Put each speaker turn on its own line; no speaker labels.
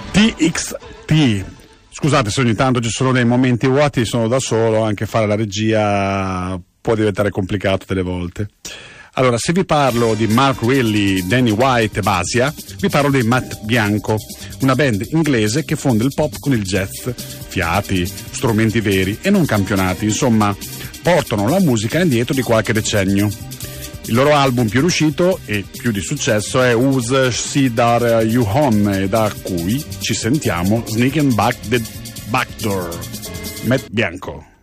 TXT. Scusate se ogni tanto ci sono dei momenti vuoti, sono da solo, anche fare la regia può diventare complicato delle volte. Allora, se vi parlo di Mark Riley, Danny White e Basia, vi parlo di Matt Bianco, una band inglese che fonde il pop con il jazz, fiati, strumenti veri e non campionati, insomma, portano la musica indietro di qualche decennio. Il loro album più riuscito e più di successo è Who's Cedar You Home, da cui ci sentiamo Sneaking Back the Back Door. Matt Bianco.